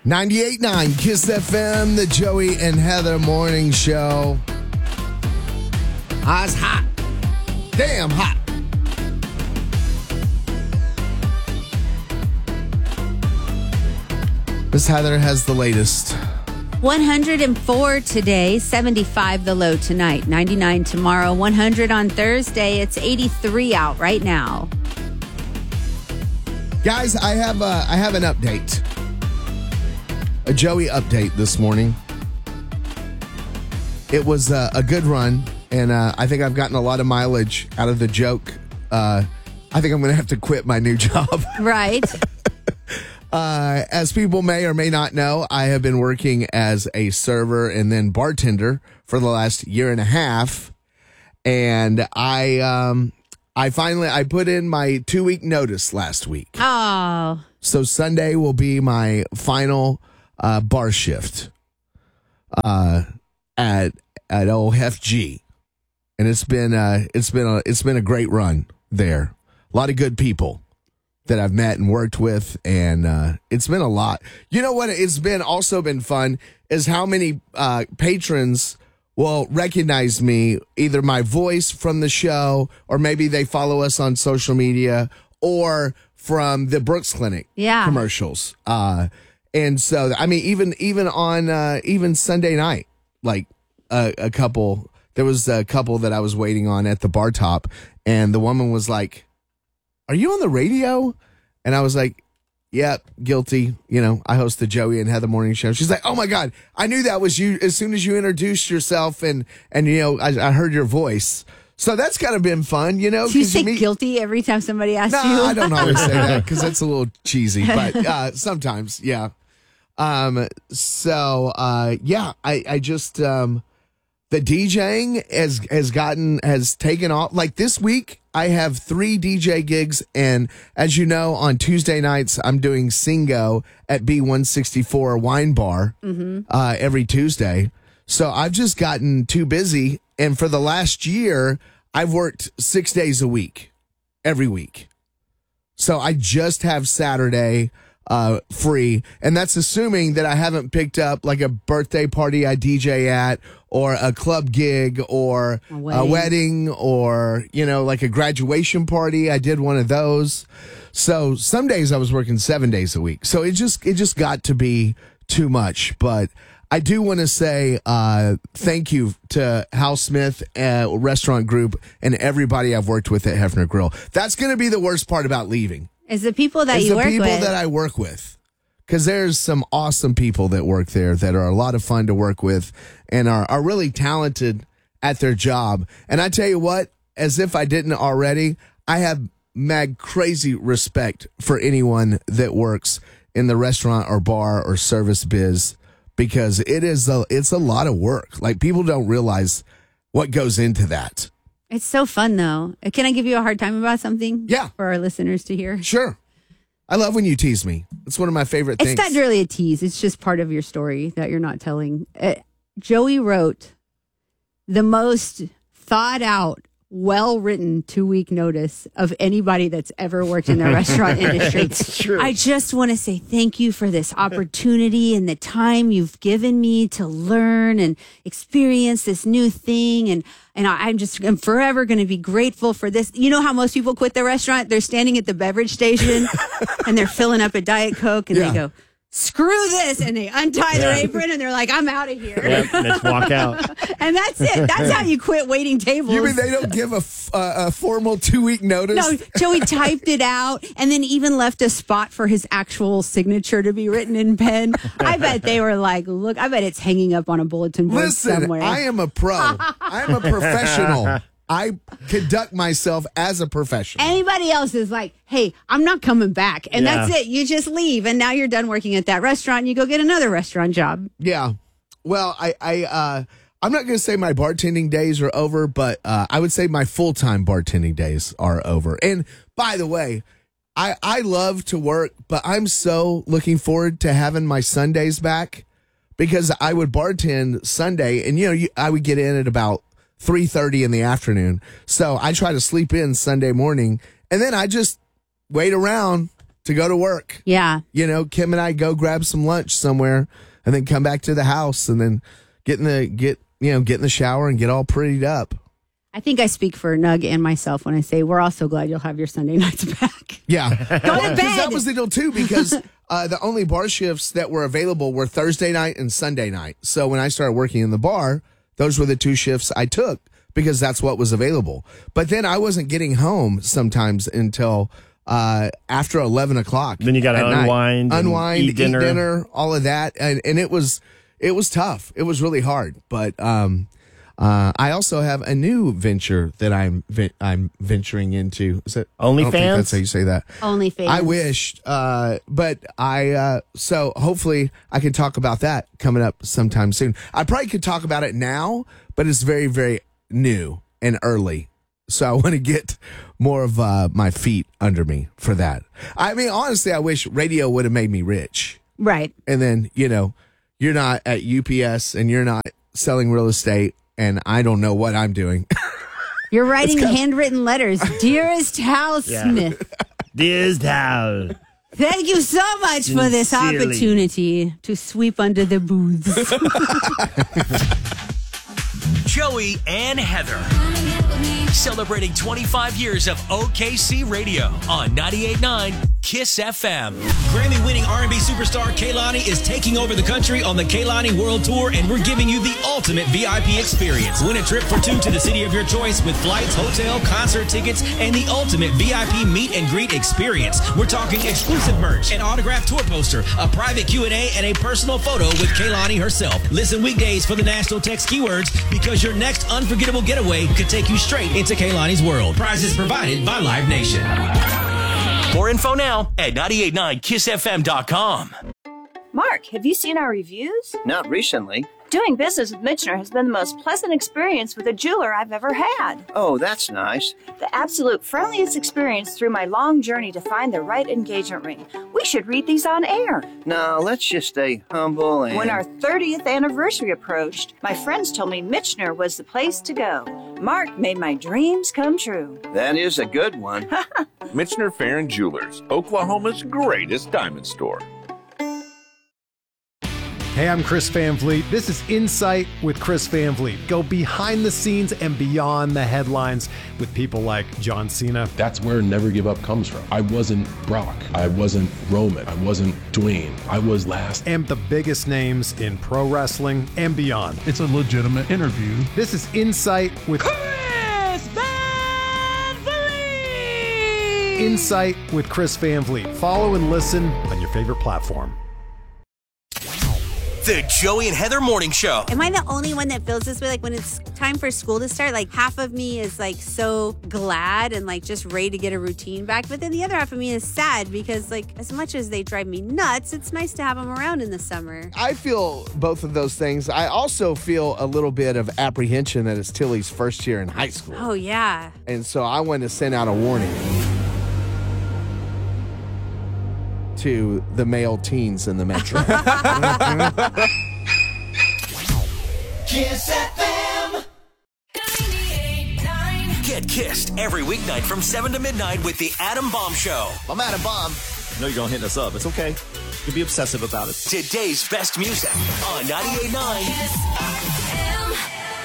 98.9 Kiss FM, the Joey and Heather Morning Show. It's hot. Damn hot. Miss Heather has the latest. 104 today, 75 the low tonight, 99 tomorrow, 100 on Thursday. It's 83 out right now. Guys, I have an update. A Joey update this morning. It was a good run, and I think I've gotten a lot of mileage out of the joke. I think I'm going to have to quit my new job. Right. As people may or may not know, I have been working as a server and then bartender for the last year and a half. And I finally put in my 2-week notice last week. Oh. So Sunday will be my final bar shift at old FG. And it's been a great run there. A lot of good people that I've met and worked with, and it's been a lot. You know what? It's also been fun is how many patrons will recognize me, either my voice from the show, or maybe they follow us on social media, or from the Brooks Clinic commercials. And so, I mean, even on even Sunday night, like a couple, there was a couple that I was waiting on at the bar top, and the woman was like, "Are you on the radio?" And I was like, "Yeah, guilty. You know, I host the Joey and Heather Morning Show." She's like, "Oh my God, I knew that was you as soon as you introduced yourself, and you know, I heard your voice." So that's kind of been fun, you know. Do you say guilty every time somebody asks you? No, I don't always say that because that's a little cheesy, but sometimes, yeah. I just the DJing has taken off. Like this week, I have 3 DJ gigs, and as you know, on Tuesday nights, I'm doing Singo at B164 Wine Bar every Tuesday. So I've just gotten too busy, and for the last year, I've worked 6 days a week, every week. So I just have Saturday free, and that's assuming that I haven't picked up like a birthday party I DJ at, or a club gig, or a wedding, or, you know, like a graduation party. I did one of those. So some days I was working 7 days a week. So it just got to be too much. But I do want to say thank you to Hal Smith Restaurant Group and everybody I've worked with at Hefner Grill. That's going to be the worst part about leaving. Is the people that you work with. The people that I work with. Because there's some awesome people that work there that are a lot of fun to work with and are really talented at their job. And I tell you what, as if I didn't already, I have mad crazy respect for anyone that works in the restaurant or bar or service biz, because it's a lot of work. Like, people don't realize what goes into that. It's so fun, though. Can I give you a hard time about something? Yeah. For our listeners to hear? Sure. I love when you tease me. It's one of my favorite things. It's not really a tease. It's just part of your story that you're not telling. Joey wrote the most thought out, well-written 2-week notice of anybody that's ever worked in the restaurant industry. It's true. I just want to say thank you for this opportunity and the time you've given me to learn and experience this new thing. And I'm forever going to be grateful for this. You know how most people quit the restaurant? They're standing at the beverage station and they're filling up a Diet Coke, and they go, "Screw this," and they untie their apron and they're like, "I'm out of here." Yep, let's walk out. And that's it. That's how you quit waiting tables. You mean they don't give a formal 2-week notice? No, Joey typed it out and then even left a spot for his actual signature to be written in pen. I bet they were like, "Look, I bet it's hanging up on a bulletin board somewhere." I am a pro. I am a professional. I conduct myself as a professional. Anybody else is like, "Hey, I'm not coming back." And that's it. You just leave, and now you're done working at that restaurant, and you go get another restaurant job. Yeah. Well, I'm not going to say my bartending days are over, but I would say my full-time bartending days are over. And by the way, I love to work, but I'm so looking forward to having my Sundays back, because I would bartend Sunday, and I would get in at about 3:30 in the afternoon. So I try to sleep in Sunday morning, and then I just wait around to go to work. Yeah. You know, Kim and I go grab some lunch somewhere and then come back to the house and then get in the shower and get all prettied up. I think I speak for Nug and myself when I say we're all so glad you'll have your Sunday nights back. Yeah. Go to bed. That was the deal, too, because the only bar shifts that were available were Thursday night and Sunday night. So when I started working in the bar, those were the 2 shifts I took because that's what was available. But then I wasn't getting home sometimes until after 11 o'clock. Then you got to unwind, eat dinner, all of that. And it was tough. It was really hard. But I also have a new venture that I'm venturing into. Is it OnlyFans? I don't think that's how you say that. OnlyFans. I wished, but so hopefully I can talk about that coming up sometime soon. I probably could talk about it now, but it's very, very new and early. So I want to get more of my feet under me for that. I mean, honestly, I wish radio would have made me rich. Right. And then, you're not at UPS and you're not selling real estate. And I don't know what I'm doing. You're writing handwritten letters. Dearest Hal Smith. Dearest Hal. Thank you so much for this opportunity to sweep under the booths. Joey and Heather. Celebrating 25 years of OKC Radio on 98.9 KISS FM. Grammy-winning R&B superstar Kehlani is taking over the country on the Kehlani World Tour, and we're giving you the ultimate VIP experience. Win a trip for 2 to the city of your choice with flights, hotel, concert tickets, and the ultimate VIP meet and greet experience. We're talking exclusive merch, an autographed tour poster, a private Q&A, and a personal photo with Kehlani herself. Listen weekdays for the national text keywords because your next unforgettable getaway could take you straight into Kehlani's world. Prizes provided by Live Nation. More info now at 989kissfm.com. Mark, have you seen our reviews? Not recently. Doing business with Michener has been the most pleasant experience with a jeweler I've ever had. Oh, that's nice. The absolute friendliest experience through my long journey to find the right engagement ring. We should read these on air. No, let's just stay humble and... When our 30th anniversary approached, my friends told me Michener was the place to go. Mark made my dreams come true. That is a good one. Michener Farron Jewelers, Oklahoma's greatest diamond store. Hey, I'm Chris Van Vliet. This is Insight with Chris Van Vliet. Go behind the scenes and beyond the headlines with people like John Cena. That's where Never Give Up comes from. I wasn't Brock. I wasn't Roman. I wasn't Dwayne. I was last. And the biggest names in pro wrestling and beyond. It's a legitimate interview. This is Insight with Chris Van Vliet! Insight with Chris Van Vliet. Follow and listen on your favorite platform. The Joey and Heather Morning Show. Am I the only one that feels this way? Like when it's time for school to start, like half of me is like so glad and like just ready to get a routine back. But then the other half of me is sad because like as much as they drive me nuts, it's nice to have them around in the summer. I feel both of those things. I also feel a little bit of apprehension that it's Tilly's first year in high school. Oh, yeah. And so I want to send out a warning to the male teens in the metro. KISS FM 98.9. Get kissed every weeknight from 7 to midnight with the Adam Bomb Show. I'm Adam Bomb. I know you're going to hit us up. It's okay. You can be obsessive about it. Today's best music on 98.9 KISS FM.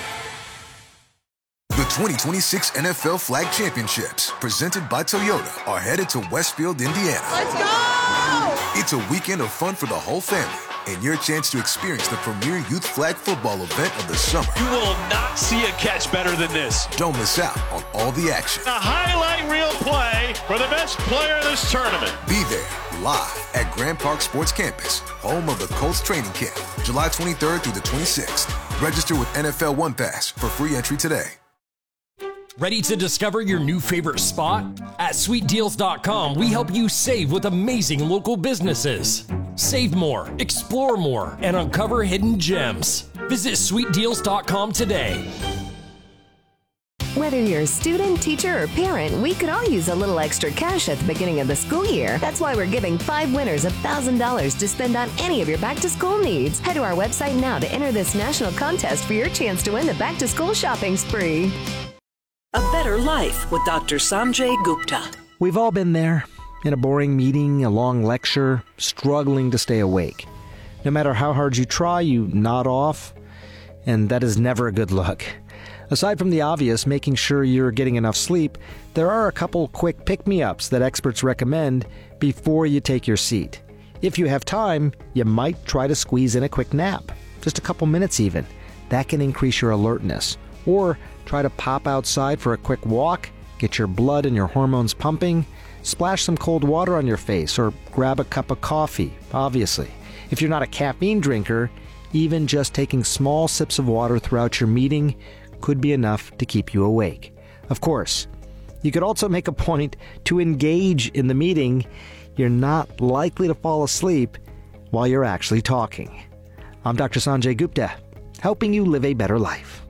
The 2026 NFL Flag Championships, presented by Toyota, are headed to Westfield, Indiana. Let's go! It's a weekend of fun for the whole family and your chance to experience the premier youth flag football event of the summer. You will not see a catch better than this. Don't miss out on all the action. A highlight reel play for the best player of this tournament. Be there live at Grand Park Sports Campus, home of the Colts training camp, July 23rd through the 26th. Register with NFL One Pass for free entry today. Ready to discover your new favorite spot? At sweetdeals.com, we help you save with amazing local businesses. Save more, explore more, and uncover hidden gems. Visit sweetdeals.com today. Whether you're a student, teacher, or parent, we could all use a little extra cash at the beginning of the school year. That's why we're giving 5 winners $1,000 to spend on any of your back-to-school needs. Head to our website now to enter this national contest for your chance to win the back-to-school shopping spree. A better life with Dr. Sanjay Gupta. We've all been there. In a boring meeting, a long lecture, struggling to stay awake. No matter how hard you try, you nod off, and that is never a good look. Aside from the obvious, making sure you're getting enough sleep, there are a couple quick pick-me-ups that experts recommend before you take your seat. If you have time, you might try to squeeze in a quick nap, just a couple minutes even. That can increase your alertness. Or try to pop outside for a quick walk, get your blood and your hormones pumping, splash some cold water on your face, or grab a cup of coffee, obviously. If you're not a caffeine drinker, even just taking small sips of water throughout your meeting could be enough to keep you awake. Of course, you could also make a point to engage in the meeting. You're not likely to fall asleep while you're actually talking. I'm Dr. Sanjay Gupta, helping you live a better life.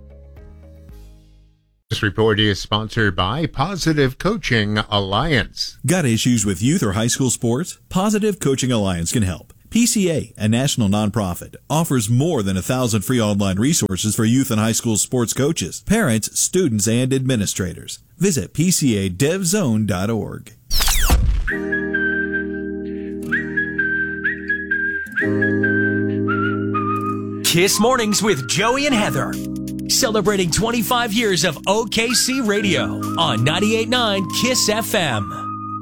This report is sponsored by Positive Coaching Alliance. Got issues with youth or high school sports? Positive Coaching Alliance can help. PCA, a national nonprofit, offers more than 1,000 free online resources for youth and high school sports coaches, parents, students, and administrators. Visit PCADevZone.org. Kiss Mornings with Joey and Heather. Celebrating 25 years of OKC radio on 98.9 Kiss FM.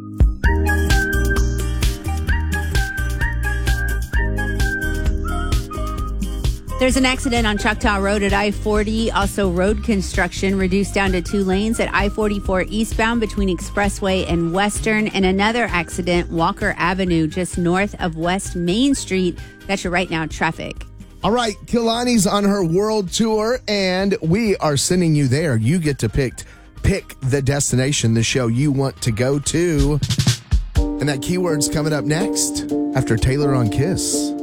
There's an accident on Choctaw Road at I-40. Also, road construction reduced down to 2 lanes at I-44 eastbound between Expressway and Western. And another accident, Walker Avenue, just north of West Main Street. That's your right now traffic. All right, Kehlani's on her world tour, and we are sending you there. You get to pick the destination, the show you want to go to. And that keyword's coming up next after Taylor on Kiss.